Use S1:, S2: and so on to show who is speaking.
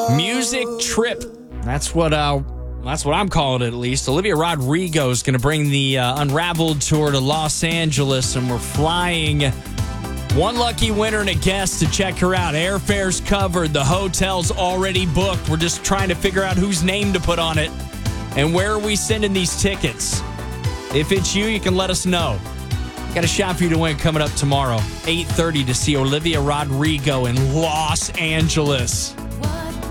S1: Music trip. That's what I'm calling it, at least. Olivia Rodrigo is going to bring the Unraveled tour to Los Angeles, and we're flying one lucky winner and a guest to check her out. Airfare's covered. The hotel's already booked. We're just trying to figure out whose name to put on it and where are we sending these tickets. If it's you, you can let us know. Got a shot for you to win coming up tomorrow, 8:30, to see Olivia Rodrigo in Los Angeles.